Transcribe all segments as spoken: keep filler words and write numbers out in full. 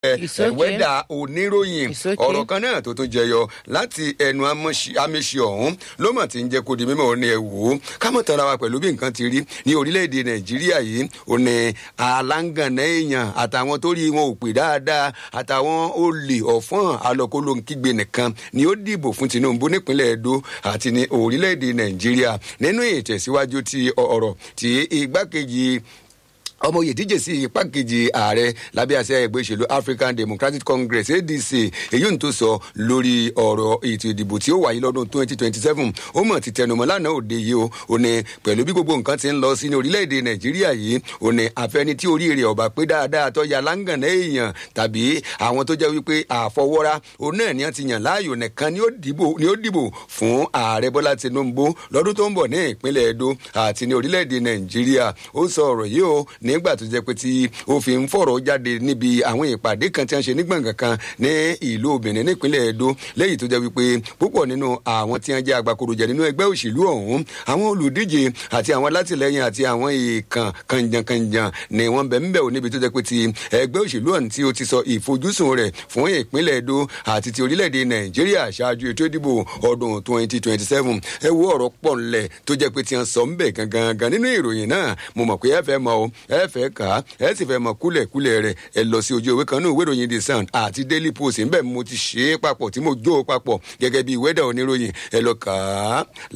wẹ́dà oníròyìn ọ̀rọ̀ kan náà tó tún jẹyọ láti ẹnu amẹ́sì ọ̀hún ló mọ̀ tí ń jẹ́ kó di mímọ́ ní ẹ̀ wò ó kámọ̀ tara wa pẹ̀lú bí nǹkan ti rí ní orílẹ̀-èdè nàìjíríà yìí ò ní aláǹgànná èèyàn àtàwọn tó rí wọn ò pè dáadáa àtàwọn olè ọ̀fọ́n alọ́kólóńkígbe nìkan ni ó dìbò fún tinubu nípínlẹ̀ edo àti ní orílẹ̀-èdè nàìjíríà nínú ìtẹ̀síwájú ti ọ̀rọ̀ tí igbákejì ọmọ oyè díje sí ipá kejì ààrẹ lábẹ́ àṣẹ ẹgbẹ́ ìṣèlú african democratic congress A D C èyí ń tó sọ lórí ọ̀rọ̀ ètò ìdìbò tí ó wáyé lọ́dún twenty twenty seven ó mọ̀ ti tẹnumọ́ lánàá òde yìí o ò ní pẹ̀lú bí gbogbo nǹkan ti ń lọ sí ní orílẹ̀-èdè nàìjíríà yìí ò ní àfẹni tí orí rẹ̀ ọ̀bà pé dáadáa tó ya láǹgànná èèyàn tàbí àwọn tó jẹ́ wípé àfọwọ́rá òun náà ni wọ́n ti yàn láàyò nìkan ni ó dìbò fún ààrẹ bọ́lá tinubu lọ́dún tó ń bọ̀ ní ìpínlẹ̀ edo àti ní orílẹ̀-èdè nàìjíríà ó sọ ọ̀rọ̀ yìí o nígbà tó jẹ́ pé tí ó fi ń fọ̀rọ̀ jáde níbi àwọn ìpàdé kan tí wọ́n ṣe ní gbọ̀ngàn kan ní ìlú Benin nípínlẹ̀ Edo lẹ́yìn tó jẹ́ wípé púpọ̀ nínú àwọn tí wọ́n jẹ́ agbákoròjẹ nínú ẹgbẹ́ òṣèlú ọ̀hún àwọn olùdíje àti àwọn alátìlẹyìn àti àwọn èèkàn kànjànkànjàn ni wọ́n bẹ̀ ń bẹ̀ ò níbi tó jẹ́ pé tí ẹgbẹ́ òṣèlú ọ̀hún tí ó ti sọ ìfojúsùn rẹ̀ fún ìpínlẹ̀ Edo àti ti orílẹ̀-èdè Nàìjíríà ṣáájú ètò ìdìbò ọdún twenty twenty seven ẹ wo ọ̀rọ̀ pọ̀ ńlẹ̀ tó jẹ́ pé tí wọ́n sọ ń bẹ̀ gangan nínú ìròyìn náà mo mọ̀ pé ẹ fẹ́ mọ̀ ẹ fẹ́ kà á ẹ sì fẹ́ mọ kúlẹ̀kúlẹ̀ rẹ̀ ẹ lọ sí ojú ìwé kan náà ìwé ìròyìn The Sun àti Daily Post ńbẹ̀ mo ti ṣe é papọ̀ tí mo jó o papọ̀ gẹ́gẹ́ bí wẹ́dà oníròyìn ẹ lọ kà á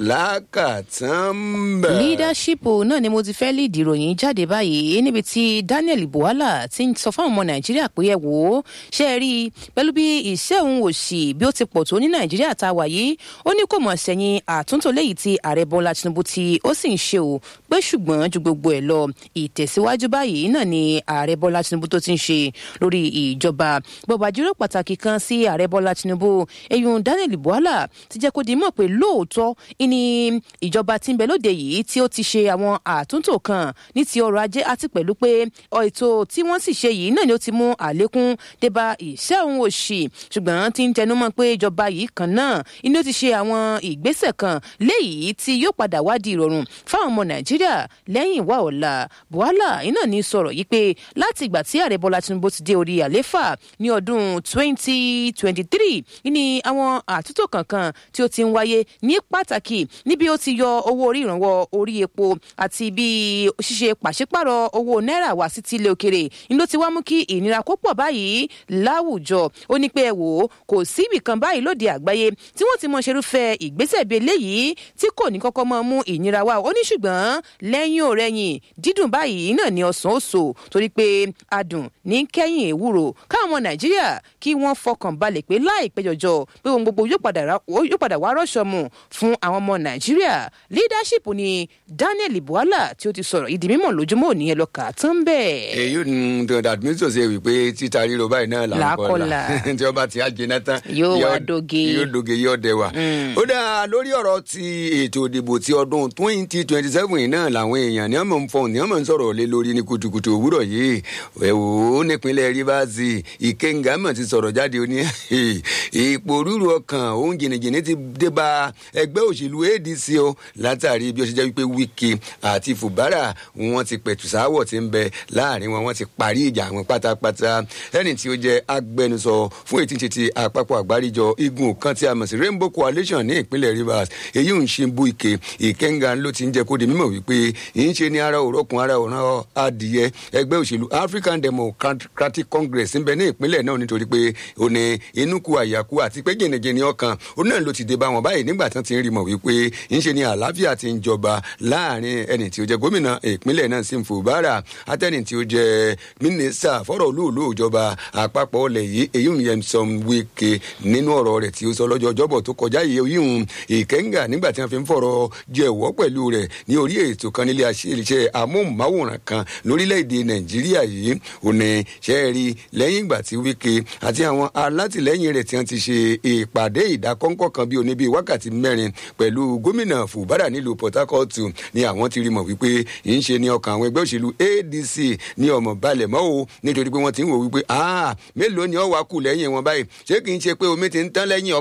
lákàtàn bẹ̀. leadership náà ni mo ti fẹ́ lead ìròyìn jáde báyìí níbi tí Daniel Buhala ti ń sọ fáwọn ọmọ Nàìjíríà pé ẹ wò ó ṣe é rí i pẹ̀lú bí ìṣẹ́ òun òṣì bí ó ti pọ̀ tó ní Nàìjíríà tá a wà yìí ó ní kò mọ̀ sẹ́yìn àtúntò léyìí tí ààrẹ Bọ́lá Tinubu tí ó sì ń ṣe o pé ṣùgbọ́n ju gbogbo ẹ̀ lọ ìtẹ̀síwájú báyìí náà ni ààrẹ Bọ́lá Tinubu tó ti ń ṣe lórí ìjọba bọ̀bàjúrò pàtàkì kan sí ààrẹ Bọ́lá Tinubu eyín Daniel Buhala ti jẹ́ kó di mọ̀ pé lóòótọ́ ìní ìjọba tí ń bẹ lóde yìí tí ó ti ṣe àwọn àtúntò kan ní ti ọrọ̀ ajé àti pẹ̀lú pé ètò tí wọ́n sì ṣe yìí náà ni ó ti mú àlékún débá ìṣẹ́ òun òṣì ṣùgbọ́n tí ń tẹnumọ́ pé ìjọba yìí kan náà ìní ó ti ṣe àwọn ìgbésẹ̀ kan léyìí tí yóò padà wá di ìrọ̀rùn fáwọn ọmọ Nàìjíríà lẹ́yìn ìwà ọ̀la Buhala iná ní sọ̀rọ̀ yìí pé láti ìgbà tí ààrẹ Bọ́lá Tinubu ti dé orí àléfà ní ọdún twenty twenty three ní àwọn àtúntò kankan tí ó ti ń wáyé ní pàtàkì níbi ó ti yọ owó orí ìrànwọ́ orí epo àti bí ṣíṣe pàṣípàrọ̀ owó náírà wá sí tilẹ̀ òkèrè ní ló ti wá mú kí ìnira kó pọ̀ báyìí láwùjọ ó ní pé ẹ wò ó kò sí ibì kan báyìí lóde àgbáyé tí wọ́n ti mọ ṣerúfẹ́ ìgbésẹ̀ bíi eléyìí tí kò ní kọ́kọ́ mọ́ mú ìnira wá ó ní ṣùgbọ́n lẹ́yìn òrẹ́yìn dídùn báyìí náà ni ọ̀sán ó so torí pé adùn ní kẹ́yìn ewúro káwọn ọmọ Nàìjíríà kí wọ́n fọkàn balẹ̀ pé láìpẹ́ jọjọ pé ohun gbogbo yóò padà wá rọ́ṣọ mu fún àwọn ọmọ Nàìjíríà leadership ni Daniel Buhala tí ó ti sọ̀rọ̀ ìdí mímọ̀ lójúmọ́ òní ẹ lọ kà á tán bẹ́ẹ̀. èyí ń dọ̀dọ̀ àdúgbò ṣe wípé títa ríro báyìí náà là ń kọ́la tí wọ́n bá ti á jẹná tán yóò wá doge yóò doge yóò dẹwà. ó dáa lórí ọ̀rọ̀ ti ètò ìdìbò ti ọdún twenty twenty seven náà làwọn èèyàn ní ọmọ ń fọhùn ní ọmọ ń sọ̀rọ̀ lé lórí ní kùtùkùtù òwúrọ̀ yìí ẹ̀wò ó nípínlẹ̀ Rivers Ìkéńgà mọ̀ ti sọ̀rọ̀ jáde ó ní ipò rúru ọkàn òun jìnnìjìnnì ti dé bá ẹgbẹ́ òṣèlú A D C o látàrí bí ó ṣe jẹ́ wípé Wike àti Fubara wọn ti pẹ̀tù sáwọ̀ tí ń bẹ láàrin wọn wọn ti parí ìjà wọn pátápátá ẹni tí ó jẹ́ agbẹnusọ fún ètí ṣe ti àpapọ̀ àgbáríjọ igun kan tí a mọ̀ sí Rainbow Coalition ní ìpínlẹ̀ Rivers èyí ń ṣe bú ike Ìkéńgà ló ti ń jẹ́ kó di mímọ̀ wípé ń ṣe ní ara òrọ́kùn ara òrán adìyẹ ẹgbẹ́ òṣèlú African Democratic Congress ń bẹ ní ìpínlẹ̀ náà nítorí pé ó ní inúkú àyàkú àti pé jìnnìjìnnì ọkàn ó náà ló ti dé bá wọn báyìí nígbà tí wọ́n ti ń rí mọ̀ wípé ń ṣe ní àlàáfíà ti ń jọba láàrin ẹni tí ó jẹ́ gómìnà ìpínlẹ̀ náà Sim Fubara àtẹni tí ó jẹ́ mínísítà fọ́rọ̀ olóòlù ìjọba àpapọ̀ ọ̀lẹ̀ yìí èyí ń Nyesom Wike nínú ọ̀rọ̀ rẹ̀ tí ó sọ lọ́jọ́ ọjọ́bọ̀ tó kọjá yìí èyí ń Ìkéńgà nígbà tí wọ́n fi ń fọ̀rọ̀ jẹ̀wọ́ pẹ̀lú rẹ̀ ní orí ètò kan nílé iṣẹ́ amóhùnmáwòrán kan lórílẹ̀‐èdè Nàìjíríà yìí ò ní ṣe rí lẹ́yìn ìgbà tí Wike àti àwọn alátìlẹ́yìn rẹ̀ tí wọ́n ti ṣe ìpàdé ìdákọ́ńkọ́ kan bí oní bíi wákàtí mẹ́rin pẹ̀lú gómìnà Fubara nílùú Port Harcourt ni àwọn ti rí mọ̀ wípé ń ṣe ní ọkàn àwọn ẹgbẹ́ òṣèlú A D C ní ọmọ balẹ̀ mọ́ o nítorí pé wọ́n ti ń wò wípé ah mélòó ni ó wá kù lẹ́yìn wọn báyìí ṣé kì í ṣe pé omi ti ń tán lẹ́yìn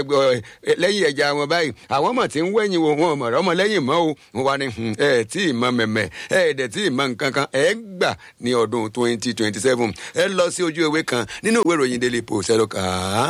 ẹja wọn báyìí àwọn mọ̀ ti ń wẹ̀yìn wọn mọ̀ ọmọ lẹ́yìn mọ́ o wọn wá ní ẹ̀ tí ì mọ mẹ̀mẹ̀ ẹ̀ dẹ̀ tí ì mọ nǹkan kankan ẹ gbà ní ọdún twenty twenty seven ẹ lọ sí ojú ewé kan nínú ìwé ìròyìn Daily Post ẹ lọ kà á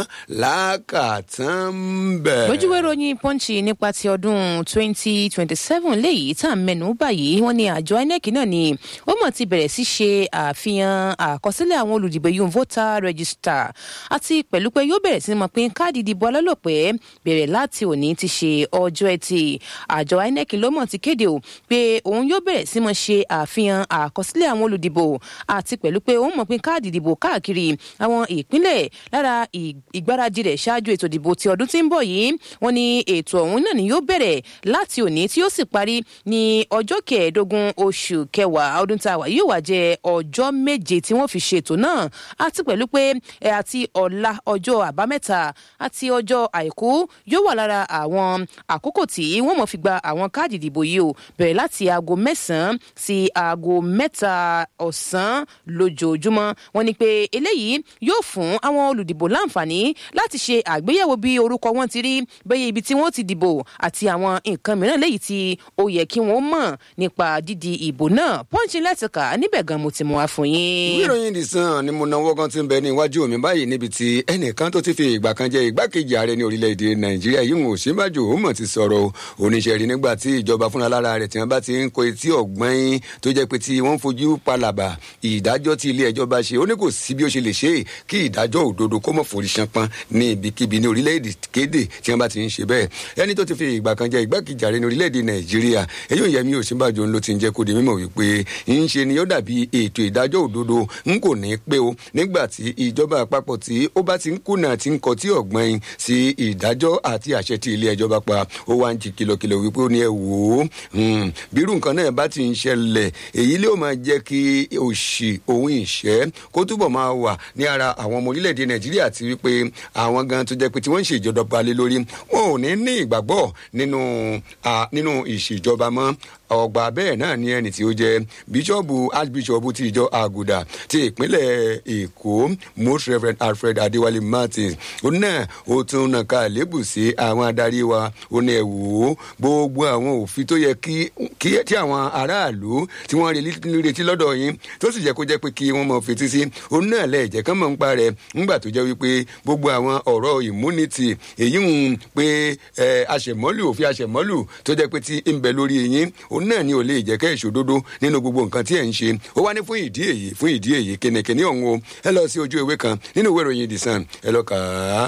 lákàtàn bẹ́ẹ̀. lójú ìwé ìròyìn Punch nípa ti ọdún twenty twenty seven léyìí tá à ń mẹ́nu báyìí wọ́n ní àjọ I N E C náà ni ó mọ̀ ti bẹ̀rẹ̀ sí ṣe àfihàn àkọsílẹ̀ àwọn olùdìbò yìí voter register àti pẹ̀lú pé yóò bẹ̀rẹ̀ sí ní mọ̀ pé káàdì ìdìbò alálòpẹ́ bẹ̀rẹ̀ láti òní ti ṣe ọjọ́ ẹtì àjọ I N E C ló mọ̀ ti kéde o pé òun yóò bẹ̀rẹ̀ sí mọ̀ ṣe àfihàn àkọsílẹ̀ àwọn olùdìbò àti pẹ̀lú pé òun mọ̀ pé káàdì ìdìbò káàkiri àwọn ìpínlẹ̀ lára ìgbáradì rẹ̀ ṣáájú ètò ìdìbò ti ọdún tí ń bọ̀ yìí wọ́n ní ètò ọ̀hún náà ni yóò bẹ̀rẹ̀ láti òní tí yóò sì parí ní ọjọ́ kẹẹ̀ẹ́dógún oṣù kẹwàá ọdún tá a wà yóò wá jẹ́ ọjọ́ méje tí wọ́n fi ṣètò náà àti pẹ̀lú pé ẹ àti ọ̀la ọjọ́ àbámẹ́ta àti ọjọ́ àìkú yóò wà lára àwọn àkókò tí wọ́n mọ̀ fi gba àwọn káàdì ìdìbò yìí o bẹ̀rẹ̀ láti aago mẹ́sàn-án sí aago mẹ́ta ọ̀sán lójoojúmọ́ wọ́n ní pé eléyìí yóò fún àwọn olùdìbò láǹfààní láti ṣe àgbéyẹ̀wò bí orúkọ wọn ti rí bẹ́ẹ̀ ibi tí wọ́n ti dìbò àti àwọn nǹkan mìíràn léyìí tí ó yẹ kí wọ́n mọ̀ nípa dídi ìbò náà pọ́ńchì lẹ́tìkà níbẹ̀ gan mo ti mú wa fún yín. ìròyìn The Sun ni mo náwó kan ti ń bẹ ní iwájú mi báyìí níbi tí ẹnìkan tó ti fi ìgbà kan jẹ igbákejì ààrẹ ní orílẹ̀-èdè Nàìjíríà yìí ń Ọ̀ṣínbàjò ó mọ̀ ti sọ̀rọ̀ oníṣẹ́ rí nígbà tí ìjọba fúnra lára rẹ̀ tí wọ́n bá ti ń kó etí ọ̀gbọ́n tó jẹ́ pé tí wọ́n ń fojú palàbà ìdájọ́ tí ilé ẹjọ́ bá ṣe ó ní kò sí bí ó ṣe lè ṣe kí ìdájọ́ òdodo kó mọ̀ forí ṣánpọ́n ní ibikíbi ní orílẹ̀-èdè kéde tí wọ́n bá ti ń ṣe bẹ́ẹ̀ ẹni tó ti fi ìgbà kan jẹ igbákejì ààrẹ ní orílẹ̀-èdè Nàìjíríà èyí ò Yẹmí Ọ̀ṣínbàjò ló ti ń jẹ́ kó di mímọ̀ wípé ń ṣe ni ó dàbí ètò ìdájọ́ òdodo ń kò ní pé o nígbà tí ìjọba àpapọ̀ tí ó bá ti ń kùnà tí ń kọ tí ọ̀gbọ́n sí ìdájọ́ àti àṣẹ tí ilé ẹjọ́ bá pa ó wá ń jí kìlọ̀kìlọ̀ wípé ó ní ẹ wò ó bírú nǹkan náà bá ti ń ṣẹlẹ̀ èyí ló máa jẹ́ kí òṣì òun ìṣẹ́ kó túbọ̀ máa wà ní ara àwọn ọmọ orílẹ̀-èdè Nàìjíríà àti wípé àwọn gan tó jẹ́ pé tí wọ́n ń ṣe ìjọba lé lórí wọn ò ní ní ìgbàgbọ́ nínú nínú ìṣèjọba mọ́ ọgbà bẹ́ẹ̀ náà ni ẹni tí ó jẹ́ bíṣọ́ọ̀bù archbíṣọ́ọ̀bù ti ìjọ àgùdà ti ìpínlẹ̀ Èkó most reverend Alfred Adéwálé Martins ó náà ó tún nà ká lébù sí àwọn adarí wa ó ní ẹ wò ó gbogbo àwọn òfin tó yẹ kí tí àwọn aráàlú tí wọ́n retí lọ́dọ̀ yín tó sì jẹ́ kó jẹ́ pé kí wọ́n mọ̀ fetí sí ó náà lẹ́ẹ̀jẹ̀ kán mọ̀ ń pa rẹ̀ ńgbà tó jẹ́ wípé gbogbo àwọn ọ̀rọ̀ immunity èyí ń pé aṣẹ̀mọ́lù òfin aṣẹ̀mọ́lù tó jẹ́ pé tí ń bẹ lórí yín òun náà ni ò lè jẹ́ kẹ́ ìṣòdodo nínú gbogbo nǹkan tí ẹ̀ ń ṣe ó wá ní fún ìdí èyí fún ìdí èyí kìnìkìnì ọ̀hún o ẹ lọ sí ojú ewé kan nínú ìwé ìròyìn The Sun ẹ lọ kà á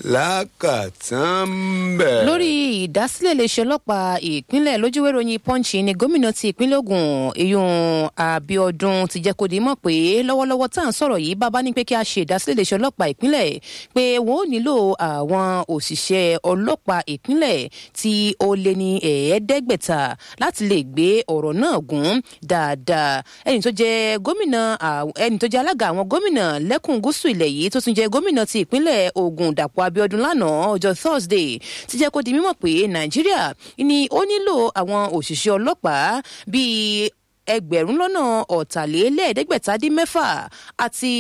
lákàtàn bẹ́ẹ̀. lórí ìdásílẹ̀ iléeṣẹ́ ọlọ́pàá ìpínlẹ̀ lójú ìwé ìròyìn Punch ni gómìnà ti ìpínlẹ̀ Ògùn Ìyún Abíọ́dún ti jẹ́ kó di mọ̀ pé lọ́wọ́lọ́wọ́ tá à ń sọ̀rọ̀ yìí bàbá ní pé kí a ṣe ìdásílẹ̀ iléeṣẹ́ ọlọ́pàá ìpínlẹ̀ pé wọ́n ò nílò àwọn òṣìṣẹ́ ọlọ́pàá ìpínlẹ̀ tí ó lé ní ẹ̀ẹ́dẹ́gbẹ̀ta láti lè gbé ọ̀rọ̀ náà gùn dáadáa ẹni tó jẹ́ gómìnà ẹni tó jẹ́ alága àwọn gómìnà lẹ́kùn gúúsù ilẹ̀ yìí tó tún jẹ́ gómìnà ti ìpínlẹ̀ Ògùn Dàpọ̀ Abíọ́dún lánàá ọjọ́ Thursday ti jẹ́ kó di mímọ̀ pé Nàìjíríà ni ó nílò àwọn òṣìṣẹ́ ọlọ́pàá bíi ẹgbẹ̀rún lọ́nà ọ̀tàlélẹ́ẹ̀ẹ́dẹ́gbẹ̀ta dín mẹ́fà àti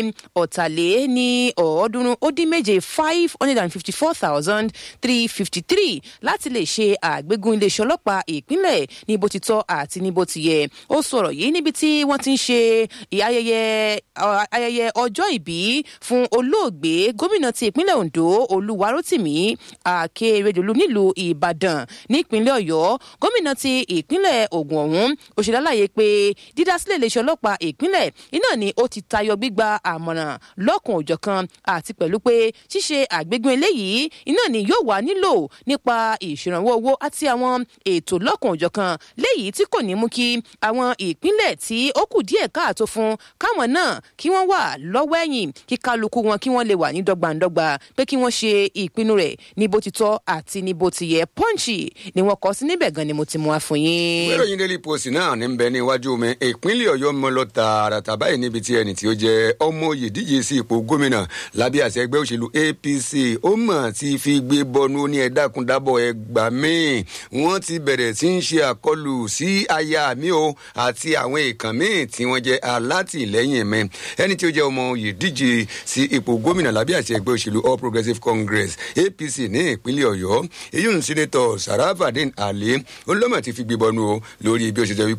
ọ̀tàlẹ́ ní ọ̀ọ́dúnrún ó dín méje five hundred and fifty four thousand three fifty three láti lè ṣe àgbégun iléeṣẹ́ ọlọ́pàá ìpínlẹ̀ ní bó ti tọ́ àti ní bó ti yẹ. ó sọ̀rọ̀ yìí níbi tí wọ́n ti ń ṣe ayẹyẹ ayẹyẹ ọjọ́ ìbí fún olóògbé gómìnà ti ìpínlẹ̀ Ondo Olúwarótìmí Akérédolú nílùú Ìbàdàn nípínlẹ̀ Ọ̀yọ́ gómìnà ti ìpínlẹ̀ Ògùn ọ̀hún òṣèlálàyé pé dídásílẹ̀ iléeṣẹ́ ọlọ́pàá ìpínlẹ̀ iná ni ó ti tayọ gbígba àmọ̀ràn lọ́kùn òjọ̀kan àti pẹ̀lú pé ṣíṣe àgbégun eléyìí iná ni yóò wà nílò nípa ìṣèrànwọ́ owó àti àwọn ètò lọ́kùn òjọ̀kan léyìí tí kò ní mú kí àwọn ìpínlẹ̀ tí ó kù díẹ̀ káàtó fún káwọn náà kí wọ́n wà lọ́wọ́ ẹ̀yìn kí kálukú wọn kí wọ́n lè wà ní dọ́gbandọ́gba pé kí wọ́n ṣe ìpinnu rẹ̀ ní bó ti tọ́ àti ní bó ti yẹ. Punch ni wọ́n kọ sí níbẹ̀ gan ni mo ti mú wá fún yín. ìròyìn Daily Post náà ní bẹ ní iwájú mi ìpínlẹ̀ Ọ̀yọ́ mọ́ lọ tààràtà báyìí níbi tí ẹni tí ó jẹ́ ọmọ oyè díje sí ipò gómìnà lábẹ́ àṣẹ ẹgbẹ́ òṣèlú A P C ó mọ̀ ti fi gbé bọnú ní ẹ̀dákùndábọ̀ ẹgbà míì wọ́n ti bẹ̀rẹ̀ sí ń ṣe àkọlù sí aya mi o àti àwọn èèkàn míì tí wọ́n jẹ́ alátìlẹ́yìn mi ẹni tí ó jẹ́ ọmọ oyè díje sí ipò gómìnà lábẹ́ àṣẹ ẹgbẹ́ òṣèlú All Progressives Congress A P C ní ìpínlẹ̀ Ọ̀yọ́ èyí ń Sẹ́nẹ́tọ̀ Sarafadeen Ali olómọ̀ ti fi gbé bọnú o lórí bí ó ṣe jẹ́ wípé ń ṣe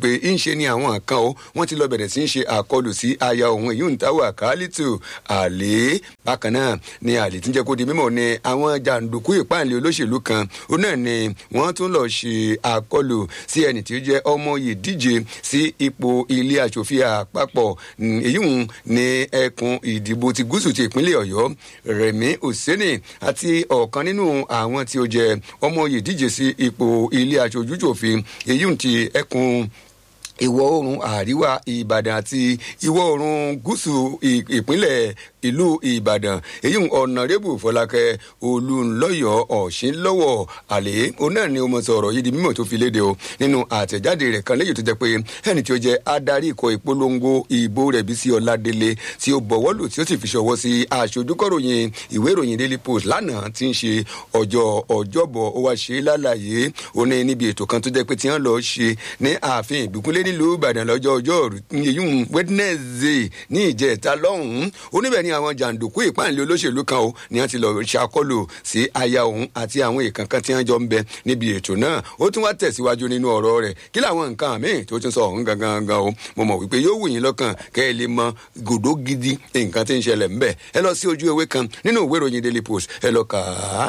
níṣe ni àwọn kan o wọ́n ti lọ bẹ̀rẹ̀ sí í ṣe àkọlù sí aya òun èyí ń táwà kálítù àlè bákan náà ni àlè tí ń jẹ́ kó di mímọ̀ ni àwọn jàǹdùkú ìpáǹlẹ̀ olóṣèlú kan ó náà ni wọ́n tún lọ ṣe àkọlù sí ẹni tí ó jẹ́ ọmọ yìí díje sí ipò ilé aṣòfin àpapọ̀ èyí ń ní ẹkùn ìdìbò ti gúúsù ti ìpínlẹ̀ ọ̀yọ́ rẹ̀mí òsínì àti ọ̀kan nínú àwọn tí ó jẹ́ ọmọ yìí díje sí ipò ilé aṣojúṣòfin èyí ń ti ẹkùn ìwọ̀ oòrùn àríwá ìbàdàn àti ìwọ̀ oòrùn gúúsù ìpínlẹ̀ ìlú ìbàdàn èyí ọ̀nàrẹ́bù fọlákẹ́ olùlọ́yọ̀ ọ̀ṣínlọ́wọ̀ àlè òun náà ni ó mọ̀ sọ̀rọ̀ yìí di mímọ̀ tó fi léde o nínú àtẹ̀jáde rẹ̀ kan léyìí tó jẹ́ pé ẹni tí ó jẹ́ adarí ikọ̀ ìpolongo ìbò rẹ̀ Bísí Ọládélé tí ó bọ̀wọ́lù tí ó sì fi ṣọwọ́ sí aṣojúkọ̀ròyìn ìwé ìròyìn Daily Post lánàá tí ń ṣe ọjọ́ ọjọ́bọ̀ ó wá ṣe lálàyé ó ní níbi ètò kan tó jẹ́ pé tí wọ́n lọ ṣe ní ààfin ìbíkúnlé nílùú ìbàdàn lọ́jọ́ ọjọ́ yìí Wednesday ní ìjẹta lọ́hùn-ún oníbẹ̀ ni àwọn jàǹdùkú ìpáǹlẹ̀ olóṣèlú kan o ni wọ́n ti lọ ṣàkọlù sí aya òun àti àwọn èèkàn kan tí wọ́n jọ ń bẹ níbi ètò náà ó tún wá tẹ̀síwájú nínú ọ̀rọ̀ rẹ̀ kí làwọn nǹkan míì tó tún sọ ọ̀hún gangan gan o mo mọ̀ wípé yóò wù yín lọ́kàn kẹ́ ẹ lè mọ gòdó gidi nǹkan tí ń ṣẹlẹ̀ ńbẹ̀ ẹ lọ sí ojú ewé kan nínú ìwé ìròyìn Daily Post ẹ lọ kà á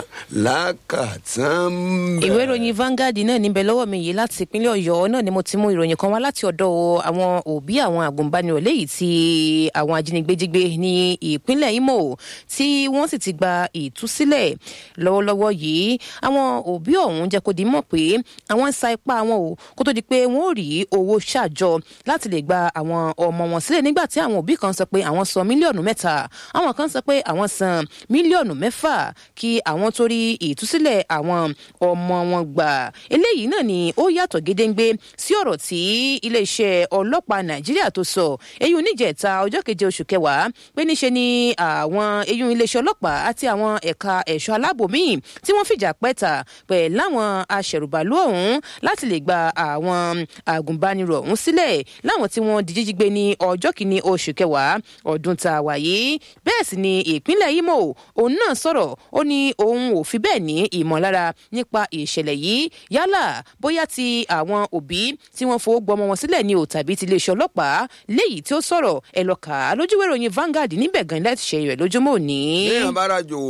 lákàtàn bẹ́ẹ̀. ìwé ìròyìn Vanguard náà níbẹ̀ lọ́wọ́ mi yìí láti ìpínlẹ̀ ọ̀yọ́ náà ni mo ti mú ìròyìn kan wá láti ọ̀dọ̀ àwọn òbí àwọn àgùnbánirọ̀ léyìí tí àwọn ajínigbé jí gbé ní ìpínlẹ̀ Imo tí wọ́n sì ti gba ìtúsílẹ̀ lọ́wọ́lọ́wọ́ yìí àwọn òbí ọ̀hún jẹ́ kó di mọ̀ pé àwọn ń sa ipá wọn o kó tó di pé wọ́n ò rí owó ṣàjọ láti lè gba àwọn ọmọ wọn sílẹ̀ nígbà tí àwọn òbí kan sọ pé àwọn san mílíọ̀nù mẹ́ta àwọn kan sọ pé àwọn san mílíọ̀nù mẹ́fà kí àwọn tó rí ìtúsílẹ̀ àwọn ọmọ wọn gbà eléyìí náà ni ó yàtọ̀ gédéǹgbé sí ọ̀rọ̀ tí iléeṣẹ́ ọlọ́pàá Nàìjíríà tó sọ èyí oníjẹta ọjọ́ keje oṣù kẹwàá pé níṣe ni àwọn eyín iléeṣẹ́ ọlọ́pàá àti àwọn ẹ̀ka ẹ̀ṣọ́ aláàbò míì tí wọ́n fìjà pẹ́ta pẹ̀ láwọn aṣẹ̀rùbàlú ọ̀hún láti lè gba àwọn àgùnbánirọ̀ ọ̀hún sílẹ̀ láwọn tí wọ́n di jíjí gbé ní ọjọ́ kìíní oṣù kẹwàá ọdún tá a wà yìí bẹ́ẹ̀ sì ni ìpínlẹ̀ Imo òun náà sọ̀rọ̀ ó ní òun ò fi bẹ́ẹ̀ ní ìmọ̀lára nípa ìṣẹ̀lẹ̀ yìí yálà bóyá ti àwọn òbí tí wọ́n fowó gbọmọ wọn sílẹ̀ ní o tàbí ti iléeṣẹ́ ọlọ́pàá léyìí tí ó sọ̀rọ̀ ẹ̀ lọ kà á lójúwé ìròyìn Vanguard níbẹ̀ gan láti ṣe rẹ̀ lójúmọ́ òní. ní àbárajò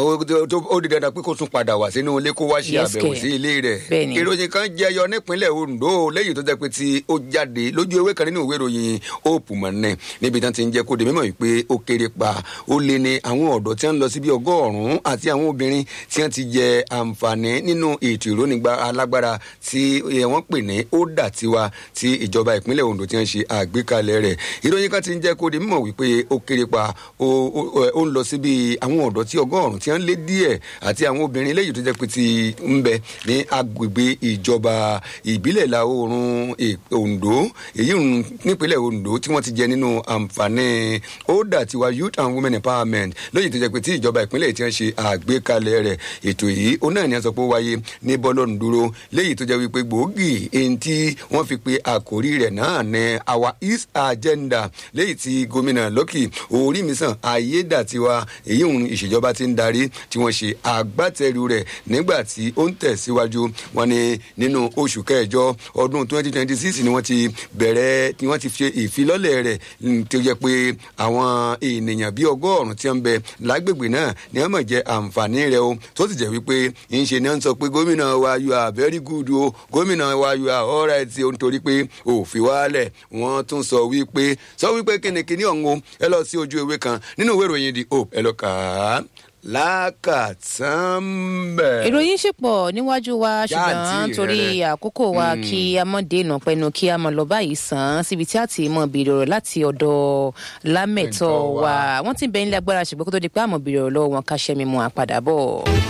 ó di dandan pé kó tún padà wá sínú ilé kó wá ṣe àbẹ̀wò sí ilé rẹ̀. ìròyìn kan jẹyọ nípínlẹ̀ Ondo léyìí tó jẹ́ pé tí ó jáde lójú ewé kan nínú ìwé ìròyìn Hope Mọ̀nẹ́ níbi tí wọ́n ti ń jẹ́ kó di mímọ̀ pé ó kéré pa ó lé ní àwọn ọ̀dọ́ tí wọ́n lọ sí bí ọgọ́rùn-ún àti àwọn obìnrin tí wọ́n ti jẹ àǹfààní nínú ètò ìrónìgbà alágbára tí wọ́n pè ní ó dà tiwa tí ìjọba ìpínlẹ̀ Ondo tí wọ́n ṣe àgbékalẹ̀ rẹ̀. ìròyìn kan ti ń jẹ́ kó di mímọ̀ wípé ó kéré pa ó ń lọ síbi àwọn ọ̀dọ́ tí ọgọ́rùn-ún tí wọ́n lé díẹ̀ àti àwọn obìnrin léyìí tó jẹ́ pé ti ń bẹ ní agbègbè ìjọba ìbílẹ̀ ìlà oòrùn Ondo èyí nípínlẹ̀ Ondo tí wọ́n ti jẹ nínú àǹfààní ó dà tiwa youth and women empowerment lóyè tó jẹ́ pé tí ìjọba ìpínlẹ̀ tí wọ́n ṣe àgbékalẹ̀ rẹ̀ ètò yìí ó náà ní aṣọ pé ó wáyé ní bọ́lọ́nù dúró léyìí tó jẹ́ wípé gbòógì èyí tí wọ́n fi pe àkórí rẹ̀ náà ní our East agenda léyìí tí gómìnà Lucky Orímisàn Ayédàtiwa èyí òun ìṣèjọba ti ń darí tí wọ́n ṣe agbátẹrù rẹ̀ nígbà tí ó ń tẹ̀síwájú wọn ni nínú oṣù kẹjọ ọdún twenty twenty six ni wọ́n ti bẹ̀rẹ̀ tí wọ́n ti ṣe ìfilọ́lẹ̀ rẹ̀ tó jẹ́ pé àwọn ènìyàn bíi ọgọ́rùn-ún tí wọ́n ń bẹ lágbègbè náà ni wọ́n mọ̀ jẹ́ àǹfààní rẹ̀ o tó sì jẹ́ wípé ń ṣe ni wọ́n sọ pé gómìnà wa you are very good o gómìnà wa you are all right o nítorí pé òfin wálẹ̀ wọ́n tún sọ wípé sọ wípé kínníkínní ọ̀hún o ẹ lọ sí ojú ewé kan nínú ìwé ìròyìn The Hope ẹ lọ kà á lákàtúnbẹ̀. ìròyìn ṣe pọ̀ níwájú wa ṣùgbọ́n torí àkókò wa kí a mọ̀ dènà pẹ̀lú kí a mọ̀ lọ báyìí sàn síbi tí a ti mọ̀ bèrè ọ̀rọ̀ láti ọ̀dọ̀ lámẹ̀tọ́ wa wọ́n ti bẹ̀ ń lé agbára ṣùgbọ́n kó tó di pé àmọ̀ bèrè ọ̀rọ̀ lọ́wọ́ wọn ká ṣẹ́ mi mú àpadà bọ̀.